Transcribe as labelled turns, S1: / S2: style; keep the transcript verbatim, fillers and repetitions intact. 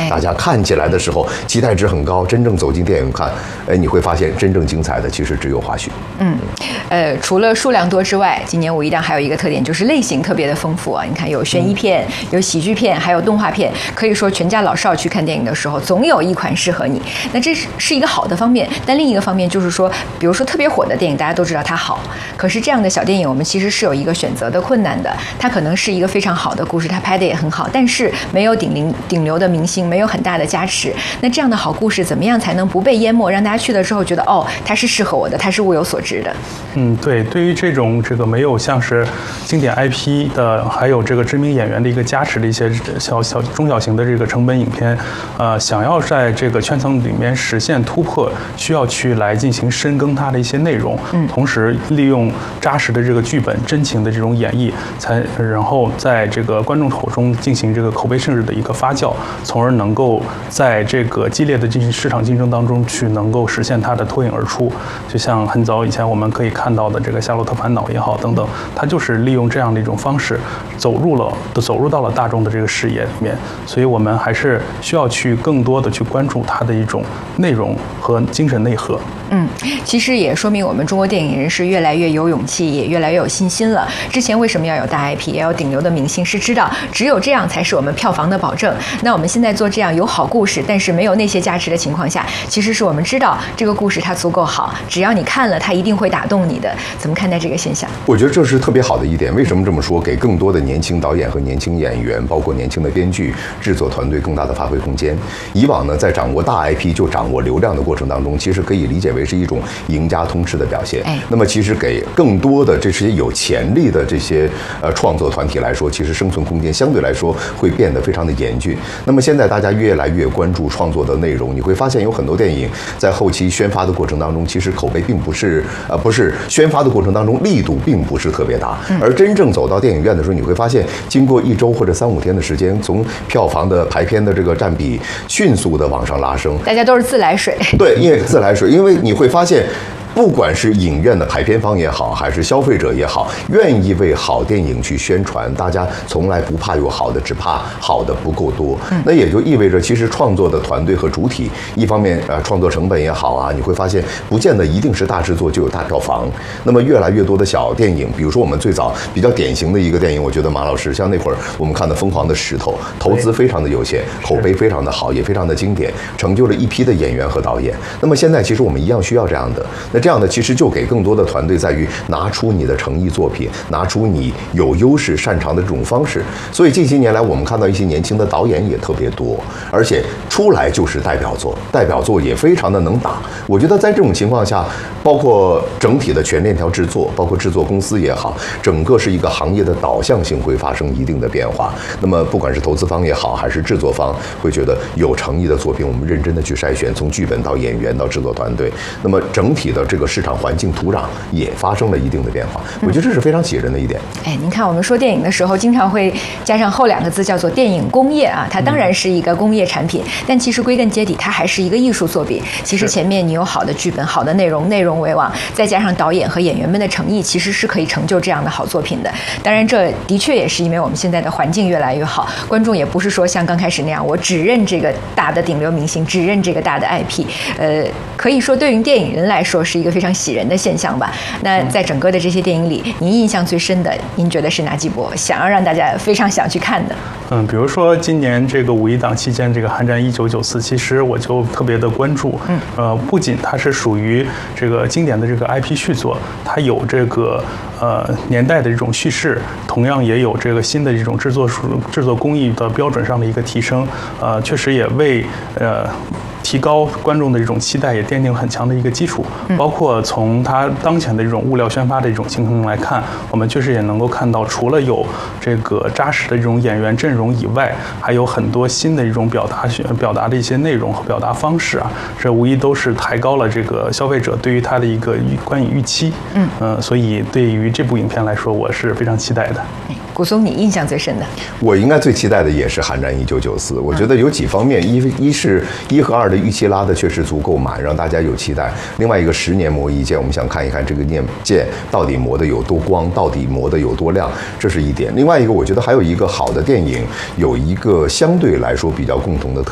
S1: 大家看起来的时候期待值很高，真正走进电影看，哎，你会发现真正精彩的其实只有花絮。
S2: 嗯，呃，除了数量多之外，今年五一档还有一个特点就是类型特别的丰富啊。你看，有悬疑片，有喜剧片，还有动画片，可以说全家老少去看电影的时候，总有一款适合你。那这是是一个好的方面，但另一个方面就是说，比如说特别火的电影，大家都知道它好，可是这样的小电影，我们其实是有一个选择的困难的。它可能是一个非常好的故事，它拍的也很好，但是没有顶流顶流的明星，没有很大的加持。那这样的好故事，怎么样才能不被淹没，让大家去了之后觉得哦，它是适合我的，它是物有所值的？
S3: 嗯，对，对于这种这个没有像是经典 I P 的，还有这个知名演员的一个加持的一些小小中小型的这个成本影片，呃，想要在这个圈层里面实现突破，需要去来进行深耕它的一些内容，嗯，同时利用扎实的这个剧本、真情的这种演绎，才然后在这个观众口中进行这个口碑甚至的一个发酵，从而能够在这个激烈的进行市场竞争当中去能够实现它的脱颖而出。就像很早以前我们可以看到的这个《夏洛特烦恼》也好等等，它就是利用这样的一种方式走入了走入到了大众的这个视野里面。所以我们还是需要去更多的去关注它的一种内容和精神内核。
S2: 嗯，其实也说明我们中国电影人是越来越有勇气，也越来越有信心了。之前为什么要有大 I P， 也要顶流的明星，是知道只有这样才是我们票房的保证。那我们现在做这样有好故事，但是没有那些价值的情况下，其实是我们知道这个故事它足够好，只要你看了，它一定会打动你的。怎么看待这个现象？
S1: 我觉得这是特别好的一点。为什么这么说？给更多的年轻导演和年轻演员，包括年轻的编剧、制作团队更大的发挥空间。以往呢，在掌握大 I P 就掌握流量的过程当中，其实可以理解为是一种赢家通吃的表现。
S2: 哎，
S1: 那么其实给更多的这些有潜力的这些呃创作团体来说，其实生存空间相对来说会变得非常的严峻。那么现在大家越来越关注创作的内容，你会发现有很多电影在后期宣发的过程当中，其实口碑并不是呃不是宣发的过程当中力度并不是特别大，而真正走到电影院的时候，你会发现经过一周或者三五天的时间，从票房的排片的这个占比迅速的往上拉升，
S2: 大家都是自来水。
S1: 对，因为自来水，因为你会发现。不管是影院的排片方也好，还是消费者也好，愿意为好电影去宣传，大家从来不怕有好的，只怕好的不够多。嗯、那也就意味着，其实创作的团队和主体，一方面呃创作成本也好啊，你会发现不见得一定是大制作就有大票房。那么越来越多的小电影，比如说我们最早比较典型的一个电影，我觉得马老师像那会儿我们看的《疯狂的石头》，投资非常的有限，口碑非常的好，也非常的经典，成就了一批的演员和导演。那么现在其实我们一样需要这样的。那这样的其实就给更多的团队在于拿出你的诚意作品，拿出你有优势擅长的这种方式。所以近些年来，我们看到一些年轻的导演也特别多，而且出来就是代表作，代表作也非常的能打。我觉得在这种情况下，包括整体的全链条制作，包括制作公司也好，整个是一个行业的导向性会发生一定的变化。那么不管是投资方也好，还是制作方，会觉得有诚意的作品，我们认真的去筛选，从剧本到演员到制作团队，那么整体的这个市场环境土壤也发生了一定的变化。我觉得这是非常喜人的一点。
S2: 哎，您看我们说电影的时候，经常会加上后两个字叫做电影工业啊，它当然是一个工业产品，但其实归根结底，它还是一个艺术作品。其实前面你有好的剧本、好的内容，内容为王，再加上导演和演员们的诚意，其实是可以成就这样的好作品的。当然，这的确也是因为我们现在的环境越来越好，观众也不是说像刚开始那样，我只认这个大的顶流明星，只认这个大的 I P。呃，可以说对于电影人来说是一个非常喜人的现象吧。那在整个的这些电影里，您印象最深的，您觉得是哪几部想要让大家非常想去看的？
S3: 嗯，比如说今年这个五一档期间，这个《寒战一九九四》，其实我就特别的关注。嗯，呃，不仅它是属于这个经典的这个 I P 续作，它有这个呃年代的这种叙事，同样也有这个新的这种制作制作工艺的标准上的一个提升。呃，确实也为呃。提高观众的这种期待，也奠定很强的一个基础。包括从它当前的这种物料宣发的这种情况来看，我们确实也能够看到，除了有这个扎实的这种演员阵容以外，还有很多新的一种表达表达的一些内容和表达方式啊，这无疑都是抬高了这个消费者对于它的一个观影预期。嗯，呃，所以对于这部影片来说，我是非常期待的。
S2: 古松，你印象最深的？
S1: 我应该最期待的也是《寒战一九九四》。我觉得有几方面，一一是一和二的预期拉的确实足够满，让大家有期待；另外一个十年磨一剑，我们想看一看这个念剑到底磨得有多光，到底磨得有多亮，这是一点。另外一个，我觉得还有一个好的电影有一个相对来说比较共同的特